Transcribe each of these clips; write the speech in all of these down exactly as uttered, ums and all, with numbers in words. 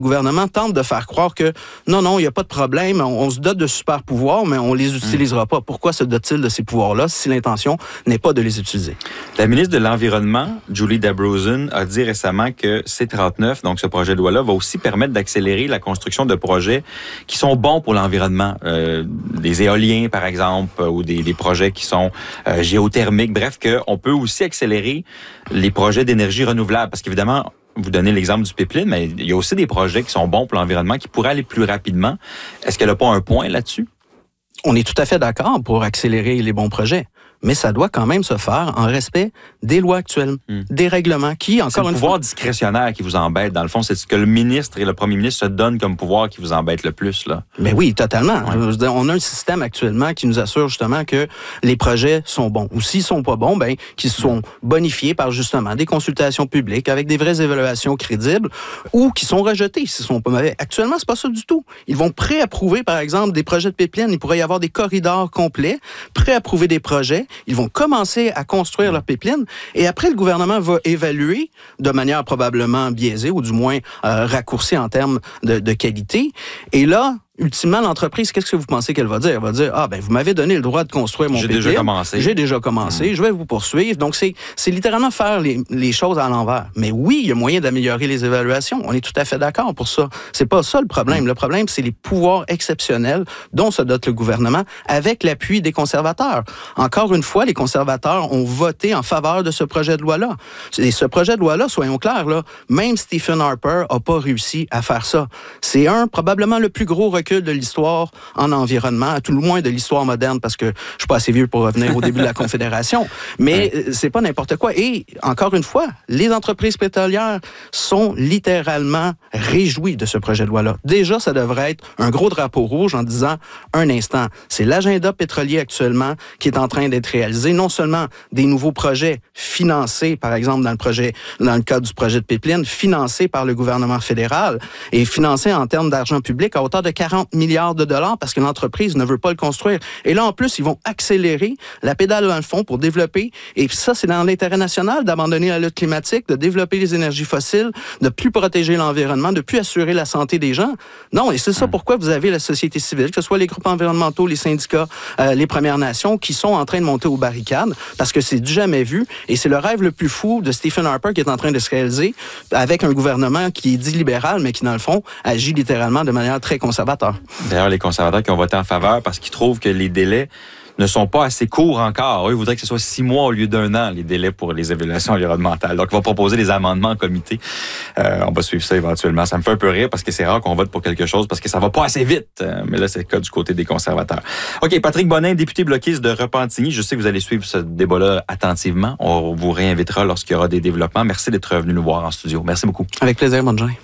Le gouvernement tente de faire croire que non, non, il n'y a pas de problème, on, on se dote de super pouvoirs, mais on ne les utilisera pas. Pourquoi se dote-t-il de ces pouvoirs-là si l'intention n'est pas de les utiliser? La ministre de l'Environnement, Julie Dabrosin, a dit récemment que C trente-neuf, donc ce projet de loi-là, va aussi permettre d'accélérer la construction de projets qui sont bons pour l'environnement. Euh, des éoliens, par exemple, ou des, des projets qui sont euh, géothermiques. Bref, qu'on peut aussi accélérer les projets d'énergie renouvelable. Parce qu'évidemment, vous donnez l'exemple du pipeline, mais il y a aussi des projets qui sont bons pour l'environnement, qui pourraient aller plus rapidement. Est-ce qu'elle n'a pas un point là-dessus? On est tout à fait d'accord pour accélérer les bons projets, mais ça doit quand même se faire en respect des lois actuelles, hmm. des règlements qui, encore une fois... C'est le pouvoir discrétionnaire qui vous embête. Dans le fond, c'est ce que le ministre et le premier ministre se donnent comme pouvoir qui vous embête le plus, là. Mais oui, totalement. Ouais. Je veux dire, on a un système actuellement qui nous assure justement que les projets sont bons. Ou s'ils sont pas bons, ben qu'ils sont bonifiés par justement des consultations publiques avec des vraies évaluations crédibles ou qui sont rejetés s'ils sont pas mauvais. Actuellement, c'est pas ça du tout. Ils vont préapprouver, par exemple, des projets de pipeline. Il pourrait y avoir des corridors complets, préapprouver des projets. Ils vont commencer à construire leur pipeline et après, le gouvernement va évaluer de manière probablement biaisée ou du moins euh, raccourcie en termes de, de qualité. Et là, ultimement, l'entreprise, qu'est-ce que vous pensez qu'elle va dire? Elle va dire, ah ben vous m'avez donné le droit de construire mon J'ai pipeline. déjà commencé. J'ai déjà commencé. Mmh. Je vais vous poursuivre. Donc, c'est, c'est littéralement faire les, les choses à l'envers. Mais oui, il y a moyen d'améliorer les évaluations. On est tout à fait d'accord pour ça. C'est pas ça le problème. Mmh. Le problème, c'est les pouvoirs exceptionnels dont se dote le gouvernement avec l'appui des conservateurs. Encore une fois, les conservateurs ont voté en faveur de ce projet de loi-là. Et ce projet de loi-là, soyons clairs, là, même Stephen Harper a pas réussi à faire ça. C'est un, probablement le plus gros recul de l'histoire en environnement, à tout le moins de l'histoire moderne, parce que je suis pas assez vieux pour revenir au début de la Confédération. Mais ouais. c'est pas n'importe quoi. Et encore une fois, les entreprises pétrolières sont littéralement réjouies de ce projet de loi-là. Déjà, ça devrait être un gros drapeau rouge en disant un instant, c'est l'agenda pétrolier actuellement qui est en train d'être réalisé. Non seulement des nouveaux projets financés, par exemple dans le projet, dans le cadre du projet de pipeline, financés par le gouvernement fédéral et financés en termes d'argent public à hauteur de quarante milliards de dollars parce que l'entreprise ne veut pas le construire. Et là, en plus, ils vont accélérer la pédale dans le fond pour développer, et ça, c'est dans l'intérêt national d'abandonner la lutte climatique, de développer les énergies fossiles, de plus protéger l'environnement, de plus assurer la santé des gens. Non, et c'est ça pourquoi vous avez la société civile, que ce soit les groupes environnementaux, les syndicats, euh, les Premières Nations, qui sont en train de monter aux barricades parce que c'est du jamais vu, et c'est le rêve le plus fou de Stephen Harper qui est en train de se réaliser avec un gouvernement qui est dit libéral, mais qui, dans le fond, agit littéralement de manière très conservateur. D'ailleurs, les conservateurs qui ont voté en faveur parce qu'ils trouvent que les délais ne sont pas assez courts encore. Eux, ils voudraient que ce soit six mois au lieu d'un an, les délais pour les évaluations environnementales. Donc, ils vont proposer des amendements en comité. Euh, on va suivre ça éventuellement. Ça me fait un peu rire parce que c'est rare qu'on vote pour quelque chose parce que ça va pas assez vite. Euh, mais là, c'est le cas du côté des conservateurs. OK, Patrick Bonin, député bloquiste de Repentigny. Je sais que vous allez suivre ce débat-là attentivement. On vous réinvitera lorsqu'il y aura des développements. Merci d'être venu nous voir en studio. Merci beaucoup. Avec plaisir. Bonne journée.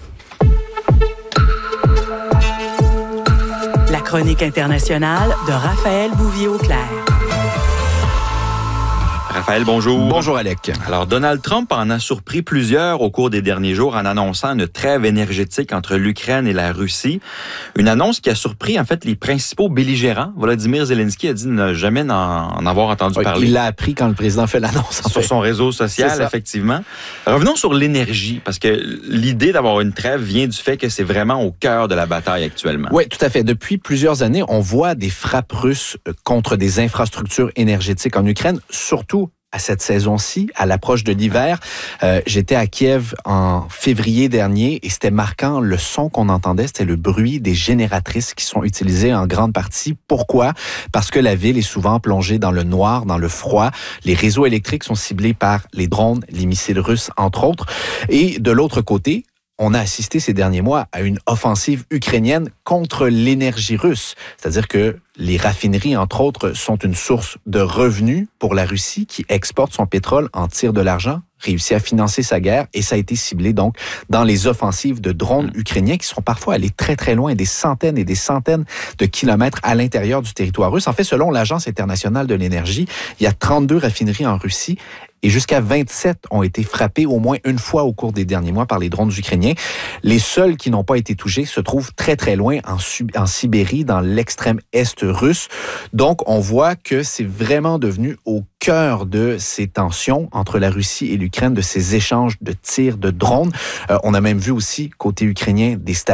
La chronique internationale de Raphaël Bouvier-Auclair. Raphaël, bonjour. Bonjour, Alec. Alors, Donald Trump en a surpris plusieurs au cours des derniers jours en annonçant une trêve énergétique entre l'Ukraine et la Russie. Une annonce qui a surpris, en fait, les principaux belligérants. Volodymyr Zelensky a dit ne jamais en, en avoir entendu oui, parler. Il l'a appris quand le président fait l'annonce. Sur son réseau social, effectivement. Revenons sur l'énergie, parce que l'idée d'avoir une trêve vient du fait que c'est vraiment au cœur de la bataille actuellement. Oui, tout à fait. Depuis plusieurs années, on voit des frappes russes contre des infrastructures énergétiques en Ukraine, surtout à cette saison-ci, à l'approche de l'hiver. Euh, j'étais à Kiev en février dernier et c'était marquant. Le son qu'on entendait, c'était le bruit des génératrices qui sont utilisées en grande partie. Pourquoi? Parce que la ville est souvent plongée dans le noir, dans le froid. Les réseaux électriques sont ciblés par les drones, les missiles russes, entre autres. Et de l'autre côté, on a assisté ces derniers mois à une offensive ukrainienne contre l'énergie russe. C'est-à-dire que les raffineries, entre autres, sont une source de revenus pour la Russie qui exporte son pétrole, en tire de l'argent, réussit à financer sa guerre et ça a été ciblé donc dans les offensives de drones ukrainiens qui sont parfois allés très très loin, des centaines et des centaines de kilomètres à l'intérieur du territoire russe. En fait, selon l'Agence internationale de l'énergie, il y a trente-deux raffineries en Russie et jusqu'à vingt-sept ont été frappées au moins une fois au cours des derniers mois par les drones ukrainiens. Les seuls qui n'ont pas été touchés se trouvent très très loin en, en Sibérie, dans l'extrême est russe. Donc, on voit que c'est vraiment devenu au cœur de ces tensions entre la Russie et l'Ukraine, de ces échanges de tirs de drones. Euh, on a même vu aussi, côté ukrainien, des stations